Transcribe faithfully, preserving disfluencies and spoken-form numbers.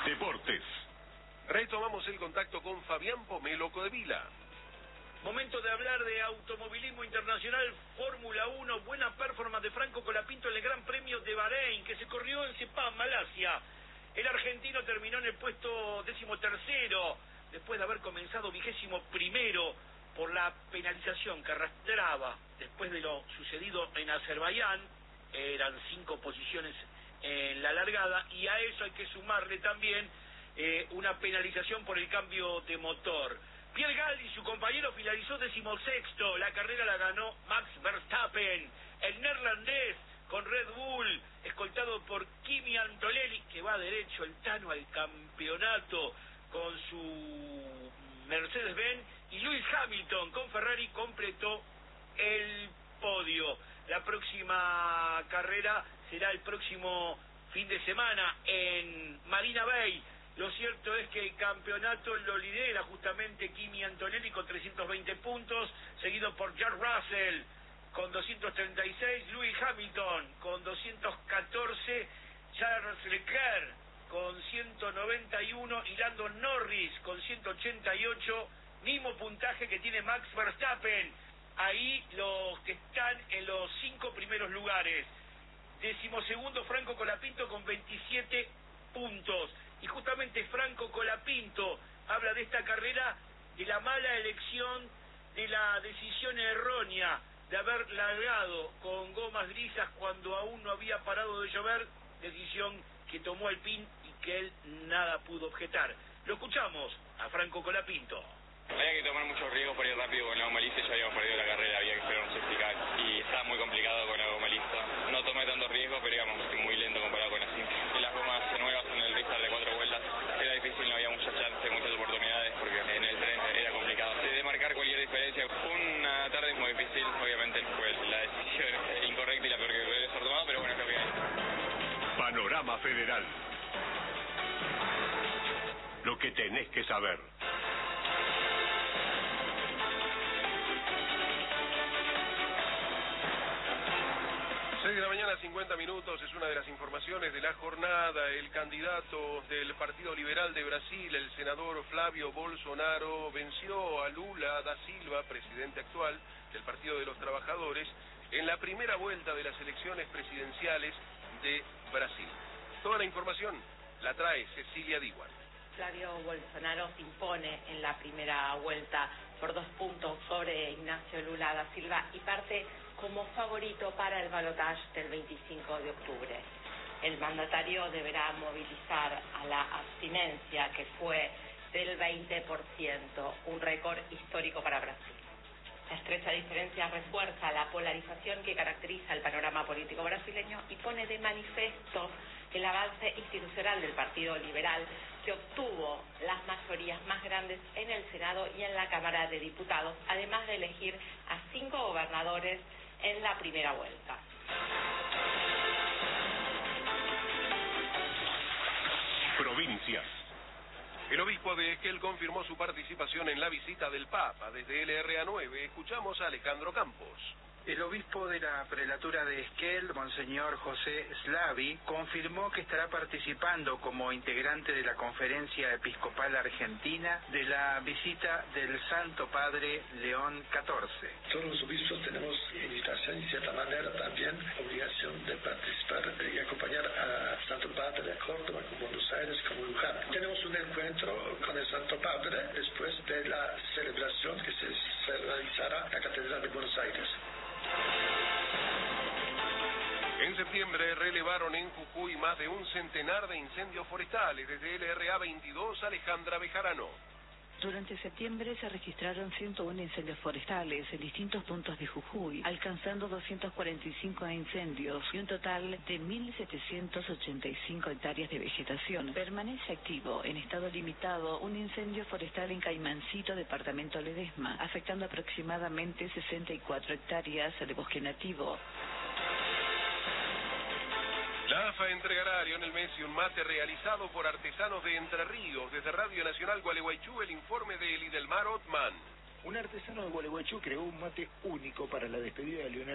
Deportes. Retomamos el contacto con Fabián Pomelo Codevila. Momento de hablar de automovilismo internacional, Fórmula uno, buena performance de Franco Colapinto en el Gran Premio de Bahrein, que se corrió en Sepang, Malasia. El argentino terminó en el puesto décimo tercero, después de haber comenzado vigésimo primero por la penalización que arrastraba después de lo sucedido en Azerbaiyán. Eran cinco posiciones en la largada, y a eso hay que sumarle también eh, una penalización por el cambio de motor. Pierre Gasly y su compañero finalizó decimosexto, la carrera la ganó Max Verstappen, el neerlandés con Red Bull, escoltado por Kimi Antonelli, que va derecho el Tano al campeonato con su Mercedes-Benz, y Lewis Hamilton con Ferrari completó el podio. La próxima carrera será el próximo fin de semana en Marina Bay. Lo cierto es que el campeonato lo lidera justamente Kimi Antonelli con trescientos veinte puntos, seguido por George Russell con doscientos treinta y seis, Lewis Hamilton con doscientos catorce, Charles Leclerc con ciento noventa y uno y Lando Norris con ciento ochenta y ocho, mismo puntaje que tiene Max Verstappen. Ahí los que están en los cinco primeros lugares. Decimosegundo Franco Colapinto con veintisiete puntos. Y justamente Franco Colapinto habla de esta carrera, de la mala elección, de la decisión errónea de haber largado con gomas grisas cuando aún no había parado de llover, decisión que tomó Alpine y que él nada pudo objetar. Lo escuchamos a Franco Colapinto. Había que tomar muchos riesgos para ir rápido con la goma lisa, ya habíamos perdido la carrera, había que esperar un safety car y estaba muy complicado con la goma lisa. No tomé tantos riesgos, pero íbamos muy lento comparado con la cinta. Y las gomas nuevas en el restart de cuatro vueltas era difícil, no había mucha chance, muchas oportunidades, porque en el tren era complicado. De marcar cualquier diferencia, fue una tarde muy difícil, obviamente fue la decisión incorrecta y la peor que puede ser tomada, pero bueno, es lo que hay. Panorama Federal. Lo que tenés que saber. seis de la mañana, cincuenta minutos, es una de las informaciones de la jornada. El candidato del Partido Liberal de Brasil, el senador Flávio Bolsonaro, venció a Lula da Silva, presidente actual del Partido de los Trabajadores, en la primera vuelta de las elecciones presidenciales de Brasil. Toda la información la trae Cecilia Diwan. Flávio Bolsonaro se impone en la primera vuelta por dos puntos sobre Ignacio Lula da Silva y parte como favorito para el balotaje del veinticinco de octubre. El mandatario deberá movilizar a la abstinencia, que fue del veinte por ciento, un récord histórico para Brasil. La estrecha diferencia refuerza la polarización que caracteriza el panorama político brasileño y pone de manifiesto el avance institucional del Partido Liberal, que obtuvo las mayorías más grandes en el Senado y en la Cámara de Diputados, además de elegir a cinco gobernadores en la primera vuelta. Provincias. El obispo de Esquel confirmó su participación en la visita del Papa. Desde L R A nueve escuchamos a Alejandro Campos. El obispo de la prelatura de Esquel, Monseñor José Slavi, confirmó que estará participando como integrante de la Conferencia Episcopal Argentina de la visita del Santo Padre León catorce. Todos los obispos tenemos invitación y, de cierta manera, también obligación de participar y acompañar a Santo Padre a Córdoba, como Buenos Aires, como Luján. Tenemos un encuentro con el Santo Padre después de la celebración que se, se realizará en la Catedral de Buenos Aires. En septiembre relevaron en Jujuy más de un centenar de incendios forestales. Desde L R A veintidós, Alejandra Bejarano. Durante septiembre se registraron ciento uno incendios forestales en distintos puntos de Jujuy, alcanzando doscientos cuarenta y cinco incendios y un total de mil setecientos ochenta y cinco hectáreas de vegetación. Permanece activo en estado limitado un incendio forestal en Caimancito, departamento Ledesma, afectando aproximadamente sesenta y cuatro hectáreas de bosque nativo. La A F A entregará a Lionel Messi un mate realizado por artesanos de Entre Ríos. Desde Radio Nacional Gualeguaychú, el informe de Lidelmar Otman. Un artesano de Gualeguaychú creó un mate único para la despedida de Lionel